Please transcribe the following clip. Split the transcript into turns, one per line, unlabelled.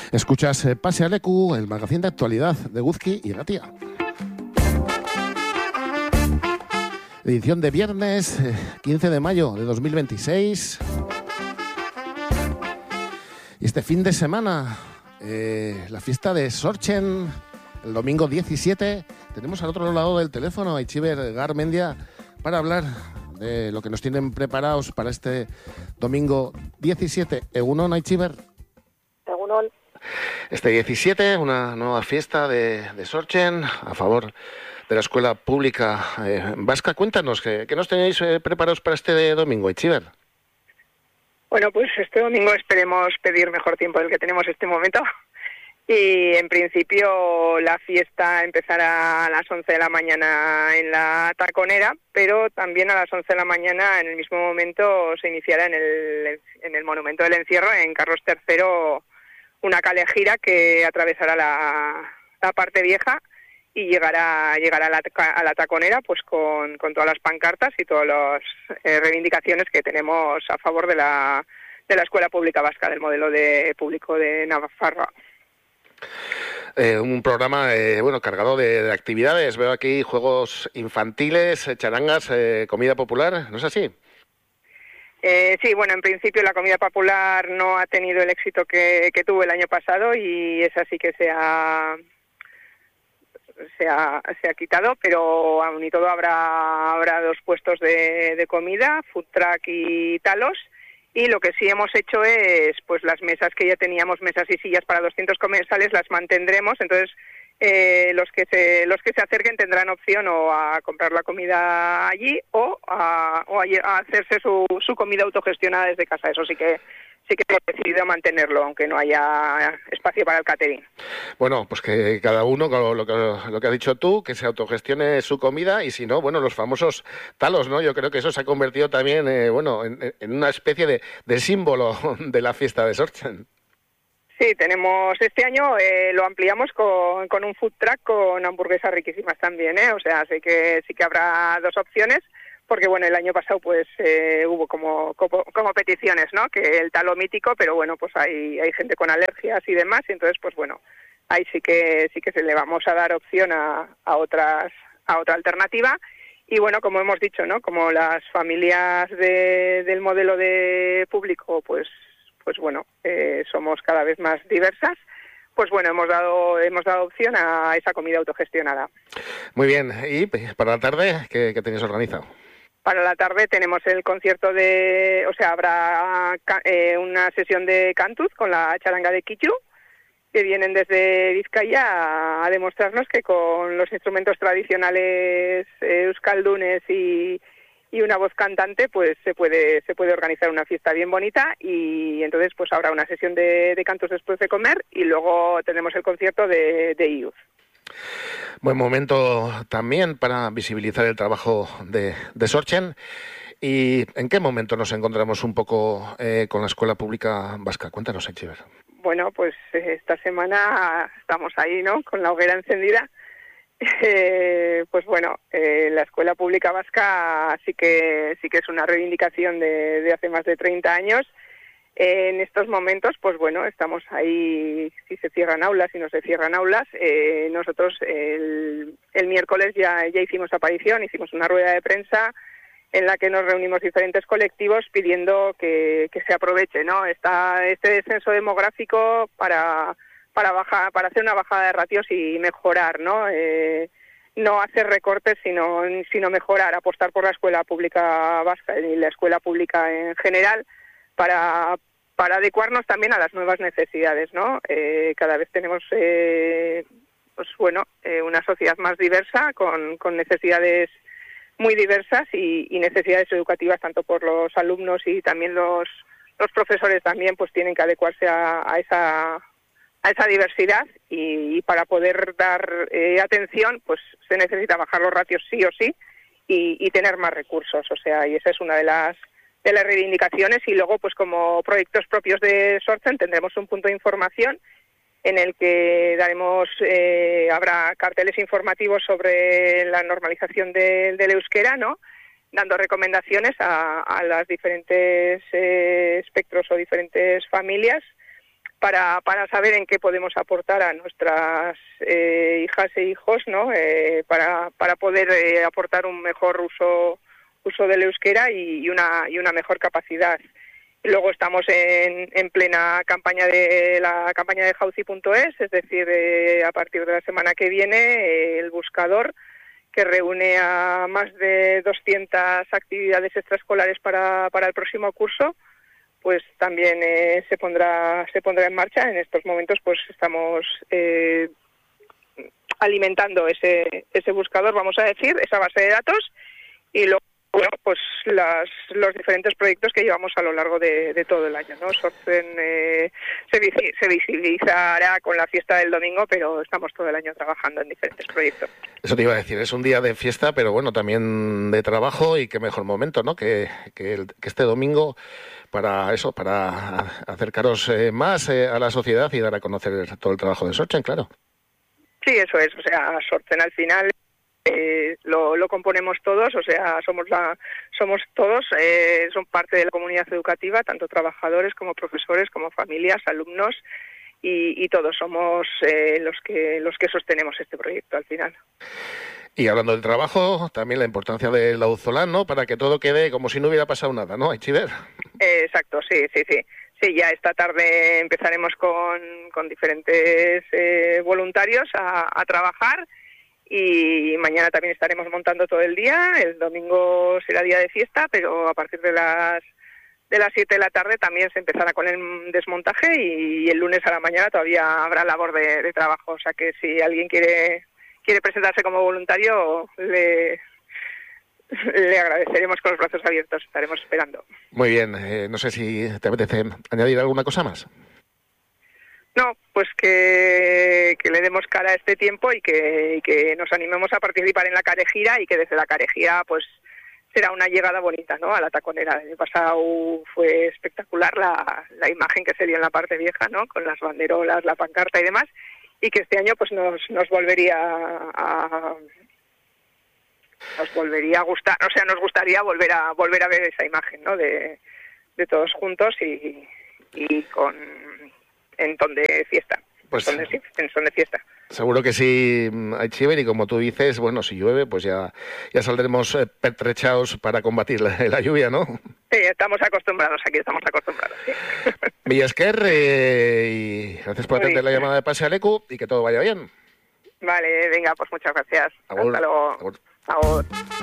Escuchas Pase al EQ, el magazín de actualidad de Guzki y Ratia. Edición de viernes 15 de mayo de 2026. Y este fin de semana, la fiesta de Sortxen, el domingo 17. Tenemos al otro lado del teléfono a Itziber Garmendia para hablar de lo que nos tienen preparados para este domingo 17. Egunon, Itziber.
Egunon.
Este 17, una nueva fiesta de Sortxen a favor de la escuela pública vasca. Cuéntanos, ¿qué nos tenéis preparados para este domingo, Itziber?
Bueno, pues este domingo esperemos pedir mejor tiempo del que tenemos este momento. Y en principio la fiesta empezará a las 11 de la mañana en la Taconera, pero también a las 11 de la mañana en el mismo momento se iniciará en el Monumento del Encierro, en Carlos III, una calejira que atravesará la parte vieja y llegará a la Taconera pues con todas las pancartas y todas las reivindicaciones que tenemos a favor de la escuela pública vasca, del modelo de público de Navarra.
Un programa cargado de actividades. Veo aquí juegos infantiles, charangas, comida popular, ¿no es así?
Sí, bueno, en principio la comida popular no ha tenido el éxito que tuvo el año pasado y es así que se ha quitado, pero aún y todo habrá dos puestos de comida, food truck y talos. Y lo que sí hemos hecho es, pues las mesas que ya teníamos, mesas y sillas para 200 comensales, las mantendremos. Entonces, los que se acerquen tendrán opción o a comprar la comida allí o a hacerse su comida autogestionada desde casa. Eso sí que hemos decidido mantenerlo, aunque no haya espacio para el catering.
Bueno, pues que cada uno, con lo que has dicho tú, que se autogestione su comida y si no, bueno, los famosos talos, ¿no? Yo creo que eso se ha convertido también, en una especie de símbolo de la fiesta de Sortxen.
Sí, tenemos este año, lo ampliamos con un food truck con hamburguesas riquísimas también, o sea, sí que habrá dos opciones. Porque bueno, el año pasado pues hubo como peticiones, ¿no? Que el talo mítico, pero bueno, pues hay gente con alergias y demás, y entonces pues bueno, ahí sí que se le vamos a dar opción a otra alternativa. Y bueno, como hemos dicho, ¿no? Como las familias del modelo de público, pues bueno, somos cada vez más diversas. Pues bueno, hemos dado opción a esa comida autogestionada.
Muy bien, y para la tarde, ¿qué tenéis organizado?
Para la tarde tenemos el concierto habrá una sesión de cantuz con la charanga de Kichu, que vienen desde Vizcaya a demostrarnos que con los instrumentos tradicionales euskaldunes y una voz cantante pues se puede organizar una fiesta bien bonita. Y entonces pues habrá una sesión de cantos después de comer y luego tenemos el concierto de IUZ.
Buen momento también para visibilizar el trabajo de Sortxen. ¿Y en qué momento nos encontramos un poco con la escuela pública vasca? Cuéntanos, Itziber.
Bueno, pues esta semana estamos ahí, ¿no? Con la hoguera encendida. Pues bueno, la escuela pública vasca sí que es una reivindicación de hace más de 30 años. En estos momentos, pues bueno, estamos ahí, si se cierran aulas, si no se cierran aulas. Nosotros el miércoles ya hicimos aparición, hicimos una rueda de prensa en la que nos reunimos diferentes colectivos pidiendo que se aproveche, ¿no? Este descenso demográfico para hacer una bajada de ratios y mejorar, ¿no? No hacer recortes, sino mejorar, apostar por la escuela pública vasca y la escuela pública en general para adecuarnos también a las nuevas necesidades, ¿no? Cada vez tenemos una sociedad más diversa con necesidades muy diversas y necesidades educativas tanto por los alumnos y también los profesores también pues tienen que adecuarse a esa diversidad y para poder dar atención pues se necesita bajar los ratios sí o sí y tener más recursos, o sea, y esa es una de las reivindicaciones. Y luego pues como proyectos propios de Sortxen tendremos un punto de información en el que habrá carteles informativos sobre la normalización del euskera, ¿no? Dando recomendaciones a las diferentes espectros o diferentes familias para saber en qué podemos aportar a nuestras hijas e hijos, ¿no? Para poder aportar un mejor uso del euskera y una mejor capacidad. Luego estamos en plena campaña de Jauzi.es, es decir, a partir de la semana que viene, el buscador que reúne a más de 200 actividades extraescolares para el próximo curso, pues también se pondrá en marcha. En estos momentos pues estamos alimentando ese buscador, vamos a decir, esa base de datos, y luego pues los diferentes proyectos que llevamos a lo largo de todo el año, ¿no? Sortzen se visibilizará con la fiesta del domingo, pero estamos todo el año trabajando en diferentes proyectos.
Eso te iba a decir, es un día de fiesta, pero bueno, también de trabajo, y qué mejor momento, ¿no? Que este domingo para acercaros más a la sociedad y dar a conocer todo el trabajo de Sortzen, claro.
Sí, eso es, o sea, Sortzen al final lo componemos todos, o sea, somos todos, son parte de la comunidad educativa, tanto trabajadores como profesores, como familias, alumnos, y todos somos los que sostenemos este proyecto al final.
Y hablando del trabajo, también la importancia del auzolán, ¿no? Para que todo quede como si no hubiera pasado nada, ¿no, Aitziber?
Exacto, sí. Sí, ya esta tarde empezaremos con diferentes voluntarios a trabajar, y mañana también estaremos montando todo el día. El domingo será día de fiesta, pero a partir de las 7 de la tarde también se empezará con el desmontaje, y el lunes a la mañana todavía habrá labor de trabajo. O sea que si alguien quiere presentarse como voluntario, le agradeceremos con los brazos abiertos, estaremos esperando.
Muy bien, no sé si te apetece añadir alguna cosa más.
No, pues que le demos cara a este tiempo y que nos animemos a participar en la Caregira, y que desde la Caregira pues será una llegada bonita, ¿no?, a la Taconera. El año pasado fue espectacular la imagen que se dio en la parte vieja, ¿no?, con las banderolas, la pancarta y demás, y que este año pues nos volvería a gustar, o sea, nos gustaría volver a ver esa imagen, ¿no?, de todos juntos y en ton de fiesta.
Pues
en son de fiesta.
Seguro que sí, Aitziber, y como tú dices, bueno, si llueve, pues ya saldremos pertrechados para combatir la lluvia, ¿no?
Sí, estamos acostumbrados, sí.
Mila esker, y gracias por atender la llamada de Pase a Leku, y que todo vaya bien.
Vale, venga, pues muchas gracias.
Agur.
Hasta luego.
Agur.
Agur.